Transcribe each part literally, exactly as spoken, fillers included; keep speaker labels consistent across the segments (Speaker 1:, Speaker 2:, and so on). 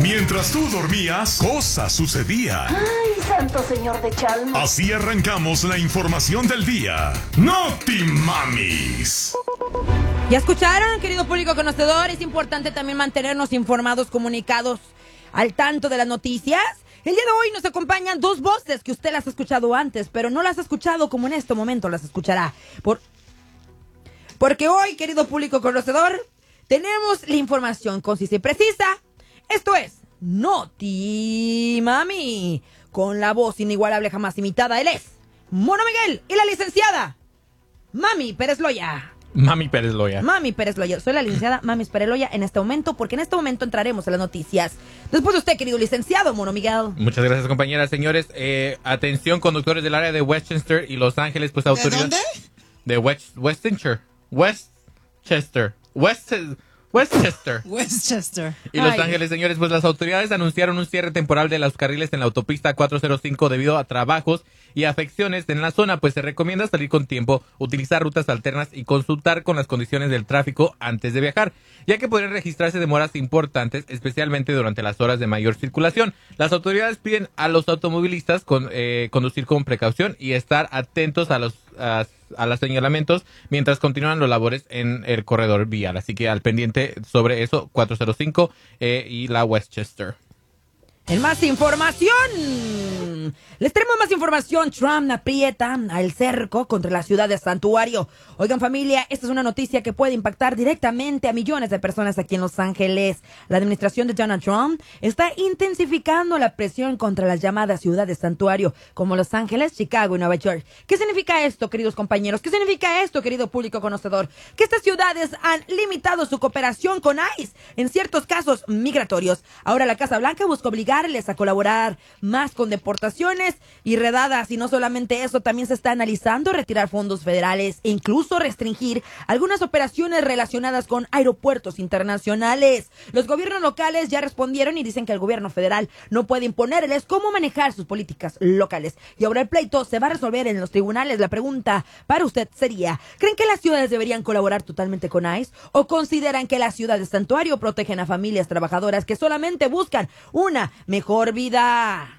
Speaker 1: Mientras tú dormías, cosas sucedían.
Speaker 2: ¡Ay, santo señor de Chalma!
Speaker 1: Así arrancamos la información del día. ¡Noti Mamis!
Speaker 3: Ya escucharon, querido público conocedor, es importante también mantenernos informados, comunicados, al tanto de las noticias. El día de hoy nos acompañan dos voces que usted las ha escuchado antes, pero no las ha escuchado como en este momento las escuchará. Por... Porque hoy, querido público conocedor, tenemos la información concisa y precisa. Esto es Noti Mami, con la voz inigualable jamás imitada. Él es Mono Miguel y la licenciada Mami Pérez Loya.
Speaker 4: Mami Pérez Loya.
Speaker 3: Mami Pérez Loya. Soy la licenciada Mami Pérez Loya en este momento, porque en este momento entraremos a las noticias. Después de usted, querido licenciado Mono Miguel.
Speaker 4: Muchas gracias, compañeras. Señores, eh, atención, conductores del área de Westchester y Los Ángeles, pues autoridades...
Speaker 5: ¿De dónde?
Speaker 4: De West, Westchester. Westchester. West, Westchester.
Speaker 5: Westchester.
Speaker 4: Y Los
Speaker 5: Ay.
Speaker 4: Ángeles, señores, pues las autoridades anunciaron un cierre temporal de los carriles en la autopista cuatrocientos cinco debido a trabajos y afecciones en la zona, pues se recomienda salir con tiempo, utilizar rutas alternas y consultar con las condiciones del tráfico antes de viajar, ya que podrían registrarse demoras importantes, especialmente durante las horas de mayor circulación. Las autoridades piden a los automovilistas con, eh, conducir con precaución y estar atentos a los a, a los señalamientos mientras continúan las labores en el corredor vial. Así que al pendiente sobre eso, cuatrocientos cinco eh, y la Westchester.
Speaker 3: En más información, les traemos más información. Trump aprieta al cerco contra la ciudad de Santuario. Oigan, familia, esta es una noticia que puede impactar directamente a millones de personas aquí en Los Ángeles. La administración de Donald Trump está intensificando la presión contra las llamadas ciudades santuario, como Los Ángeles, Chicago y Nueva York. ¿Qué significa esto, queridos compañeros? ¿Qué significa esto, querido público conocedor? Que estas ciudades han limitado su cooperación con ICE en ciertos casos migratorios. Ahora la Casa Blanca busca obligar a colaborar más con deportaciones y redadas, y no solamente eso, también se está analizando retirar fondos federales e incluso restringir algunas operaciones relacionadas con aeropuertos internacionales. Los gobiernos locales ya respondieron y dicen que el gobierno federal no puede imponerles cómo manejar sus políticas locales, y ahora el pleito se va a resolver en los tribunales. La pregunta para usted sería, ¿creen que las ciudades deberían colaborar totalmente con ICE o consideran que las ciudades santuario protegen a familias trabajadoras que solamente buscan una mejor vida?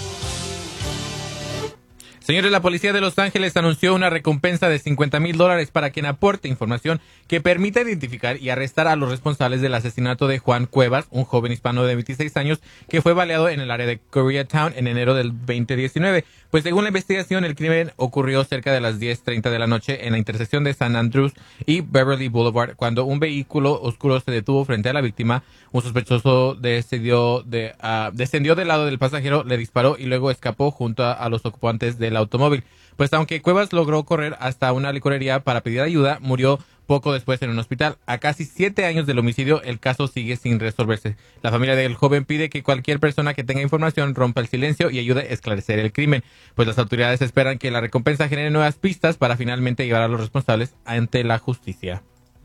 Speaker 4: Señores, la policía de Los Ángeles anunció una recompensa de cincuenta mil dólares para quien aporte información que permita identificar y arrestar a los responsables del asesinato de Juan Cuevas, un joven hispano de veintiséis años que fue baleado en el área de Koreatown en enero del veinte diecinueve. Pues según la investigación, el crimen ocurrió cerca de las diez treinta de la noche en la intersección de San Andrews y Beverly Boulevard, cuando un vehículo oscuro se detuvo frente a la víctima. Un sospechoso descendió, de, uh, descendió del lado del pasajero, le disparó y luego escapó junto a, a los ocupantes del automóvil. Pues aunque Cuevas logró correr hasta una licorería para pedir ayuda, murió poco después en un hospital. A casi siete años del homicidio, el caso sigue sin resolverse. La familia del joven pide que cualquier persona que tenga información rompa el silencio y ayude a esclarecer el crimen, pues las autoridades esperan que la recompensa genere nuevas pistas para finalmente llevar a los responsables ante la justicia.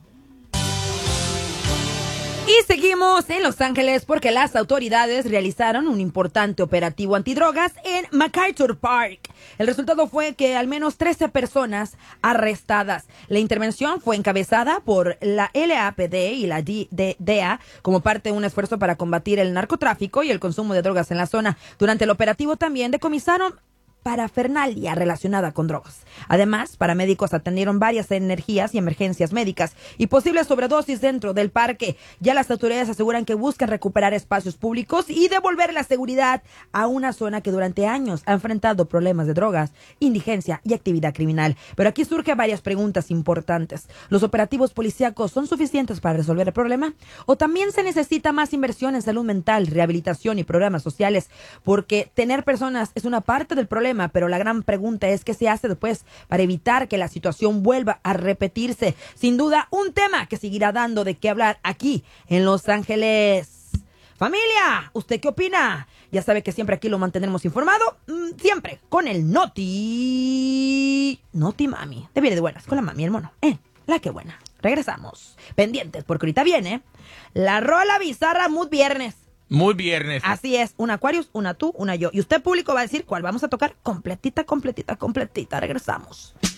Speaker 3: Y seguimos en Los Ángeles porque las autoridades realizaron un importante operativo antidrogas en MacArthur Park. El resultado fue que al menos trece personas arrestadas. La intervención fue encabezada por la L A P D y la D E A como parte de un esfuerzo para combatir el narcotráfico y el consumo de drogas en la zona. Durante el operativo también decomisaron parafernalia relacionada con drogas. Además, paramédicos atendieron varias energías y emergencias médicas y posibles sobredosis dentro del parque. Ya las autoridades aseguran que buscan recuperar espacios públicos y devolver la seguridad a una zona que durante años ha enfrentado problemas de drogas, indigencia y actividad criminal. Pero aquí surgen varias preguntas importantes. ¿Los operativos policíacos son suficientes para resolver el problema? ¿O también se necesita más inversión en salud mental, rehabilitación y programas sociales? Porque tener personas es una parte del problema, pero la gran pregunta es qué se hace después para evitar que la situación vuelva a repetirse. Sin duda, un tema que seguirá dando de qué hablar aquí en Los Ángeles. Familia, ¿usted qué opina? Ya sabe que siempre aquí lo mantendremos informado, mmm, siempre con el Noti... Noti Mami. De bien de buenas, con la mami y el mono. Eh, la que buena. Regresamos. Pendientes, porque ahorita viene la rola bizarra Mood Viernes.
Speaker 4: Muy viernes.
Speaker 3: Así es, un Aquarius, una tú, una yo. Y usted, público, va a decir cuál vamos a tocar completita, completita, completita. Regresamos.